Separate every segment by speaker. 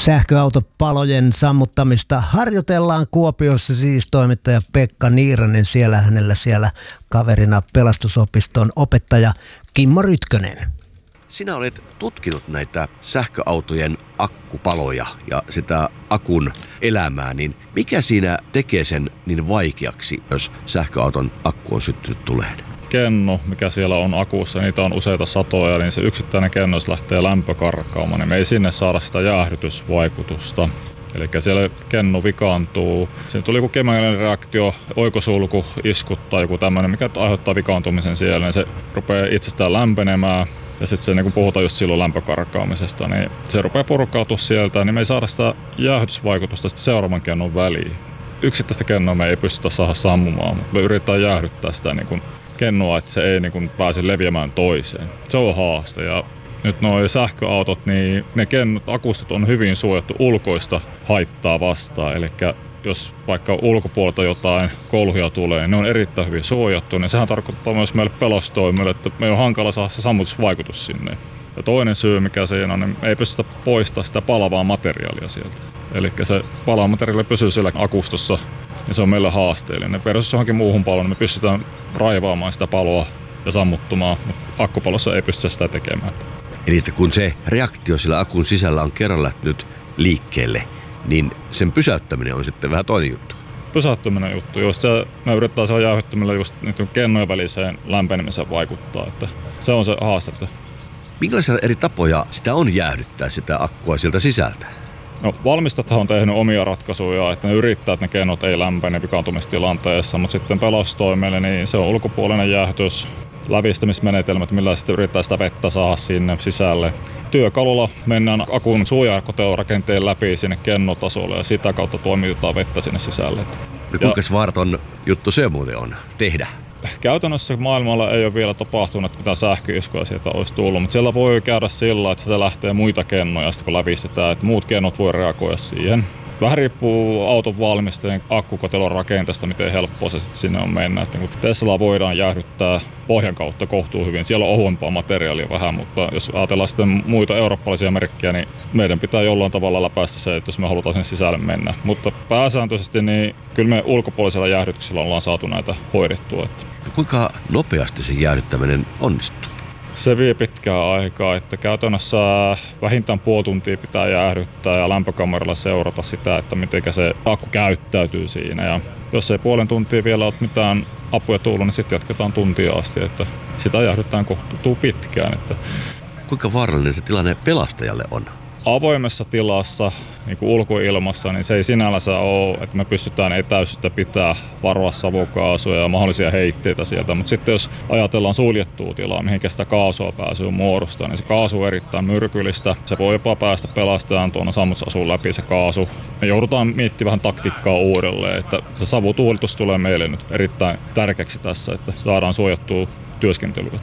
Speaker 1: Sähköautopalojen sammuttamista harjoitellaan Kuopiossa, siis toimittaja Pekka Niiranen, hänellä siellä kaverina pelastusopiston opettaja Kimmo Rytkönen.
Speaker 2: Sinä olet tutkinut näitä sähköautojen akkupaloja ja sitä akun elämää, niin mikä siinä tekee sen niin vaikeaksi, jos sähköauton akku on syttynyt tuleen?
Speaker 3: Kenno, mikä siellä on akussa, niitä on useita satoja, niin se yksittäinen kenno, jos lähtee lämpö karkaamaan, niin me ei sinne saada sitä jäähdytysvaikutusta. Eli siellä kenno vikaantuu. Siinä tuli joku kemiallinen reaktio, oikosulku, iskut tai joku tämmöinen, mikä aiheuttaa vikaantumisen siellä, niin se rupeaa itsestään lämpenemään. Ja sitten se, niin kun puhutaan just silloin lämpökarkaamisesta, niin se rupeaa purkautua sieltä, niin me ei saada sitä jäähdytysvaikutusta sitten seuraavan kennon väliin. Yksittäistä kennoa me ei pystytä saada sammumaan, mutta me yritetään jäähdyttää sitä niin kun kennoa, että se ei niin kun pääse leviämään toiseen. Se on haaste. Ja nyt nuo sähköautot, niin ne kennot, akustot on hyvin suojattu ulkoista haittaa vastaan. Eli jos vaikka ulkopuolelta jotain kolhuja tulee, niin ne on erittäin hyvin suojattu. Niin sehän tarkoittaa myös meille pelastustoimille, että me on hankala saada se sammutusvaikutus sinne. Ja toinen syy, mikä siinä on, niin ei pystytä poistamaan sitä palavaa materiaalia sieltä. Eli se palava materiaali pysyy siellä akustossa, niin se on meille haasteellinen. Versus johonkin muuhun paloon, niin me pystytään raivaamaan sitä paloa ja sammuttamaan, mutta akkupalossa ei pystytä sitä tekemään.
Speaker 2: Eli että kun se reaktio sillä akun sisällä on kerran lähtenyt liikkeelle, niin sen pysäyttäminen on sitten vähän toinen juttu.
Speaker 3: Pysäyttäminen juttu, jos me yritetään saada jäähdyttämillä just kennojen väliseen lämpenemiseen vaikuttaa, että se on se haaste.
Speaker 2: Minkälaisia eri tapoja sitä on jäähdyttää sitä akkua sieltä sisältä?
Speaker 3: No, valmistajat on tehnyt omia ratkaisuja, että ne yrittää, että ne kennot ei lämpene vikaantumistilanteessa, mutta sitten pelastustoimelle niin se on ulkopuolinen jäähdytys, lävistämismenetelmät, millä sitten yrittää sitä vettä saada sinne sisälle. Työkalulla mennään akun suojakotelorakenteen läpi sinne kennotasolle ja sitä kautta toimitetaan vettä sinne sisälle.
Speaker 2: No kuinka vaaraton juttu se muuten on tehdä?
Speaker 3: Käytännössä maailmalla ei ole vielä tapahtunut, että mitään sähköiskuja sieltä olisi tullut, mutta siellä voi käydä sillä, että sitä lähtee muita kennoja, kun lävistetään, että muut kennot voi reagoida siihen. Vähän riippuu auton valmistajan akkukotelon rakenteesta, miten helppoa se sitten sinne on mennä. Että Teslaa voidaan jäähdyttää pohjan kautta kohtuu hyvin. Siellä on ohuempaa materiaalia vähän, mutta jos ajatellaan sitten muita eurooppalaisia merkkejä, niin meidän pitää jollain tavalla läpäistä se, että jos me halutaan sinne sisälle mennä. Mutta pääsääntöisesti niin kyllä me ulkopuolisella jäähdytyksellä ollaan saatu näitä hoidettua.
Speaker 2: Kuinka nopeasti se jäähdyttäminen onnistuu?
Speaker 3: Se vie pitkää aikaa, että käytännössä vähintään puoli tuntia pitää jäähdyttää ja lämpökameralla seurata sitä, että miten se akku käyttäytyy siinä. Ja jos ei puolen tuntia vielä ole mitään apuja tullut, niin sitten jatketaan tuntia asti, että sitä jäähdyttään kohtuu pitkään.
Speaker 2: Kuinka vaarallinen se tilanne pelastajalle on?
Speaker 3: Avoimessa tilassa, niin kuin ulkoilmassa, niin se ei sinällänsä ole, että me pystytään etäisyyttä pitää, varoa savukaasuja ja mahdollisia heitteitä sieltä. Mutta sitten jos ajatellaan suljettua tilaa, mihin sitä kaasua pääsyy muodostaa, niin se kaasu on erittäin myrkyllistä. Se voi jopa päästä pelastajan tuonne sammutusasuun läpi se kaasu. Me joudutaan miettimään vähän taktiikkaa uudelleen, että se savutuulitus tulee meille nyt erittäin tärkeäksi tässä, että saadaan suojattua työskentelyä.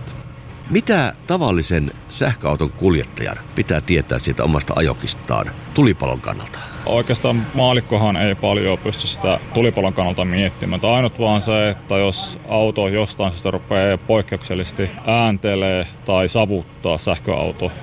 Speaker 2: Mitä tavallisen sähköauton kuljettajan pitää tietää siitä omasta ajokistaan tulipalon kannalta?
Speaker 3: Oikeastaan maallikkohan ei paljon pysty sitä tulipalon kannalta miettimään. Ainut vaan se, että jos auto jostain syystä rupeaa poikkeuksellisesti ääntelee tai savuttaa sähköauto,